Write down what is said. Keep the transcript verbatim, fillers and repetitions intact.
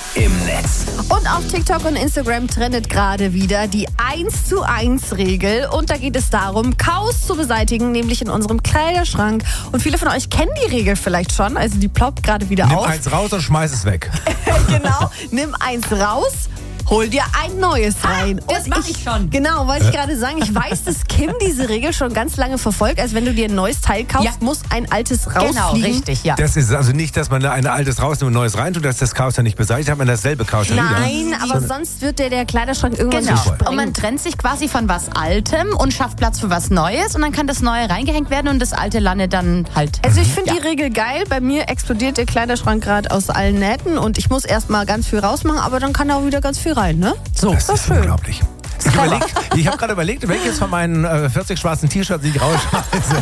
im Netz. Und auf TikTok und Instagram trendet gerade wieder die eins zu eins Regel. Und da geht es darum, Chaos zu beseitigen, nämlich in unserem Kleiderschrank. Und viele von euch kennen die Regel vielleicht schon, also die ploppt gerade wieder Nimm auf. eins raus und schmeiß es weg. Genau, nimm eins raus. Hol dir ein neues rein. das Und mach ich schon. Genau, wollte ich gerade sagen. Ich weiß, dass Kim diese Regel schon ganz lange verfolgt. Also wenn du dir ein neues Teil kaufst, Ja. muss ein altes rausfliegen. Genau, richtig, ja. Das ist also nicht, dass man ein altes rausnimmt und ein neues reintut, dass das Chaos ja nicht beseitigt, hat man dasselbe Chaos schon wieder. Nein, aber sonst wird der, der Kleiderschrank irgendwann Genau. sprengen. Und man trennt sich quasi von was Altem und schafft Platz für was Neues und dann kann das Neue reingehängt werden und das Alte landet dann halt. Also ich finde Ja. die Regel geil. Bei mir explodiert der Kleiderschrank gerade aus allen Nähten und ich muss erstmal ganz viel rausmachen, aber dann kann da auch wieder ganz viel rein, ne? So, Das ist unglaublich. Ich, überleg, ich habe gerade überlegt, welches von meinen äh, vierzig schwarzen T-Shirts ich rausschmeiße.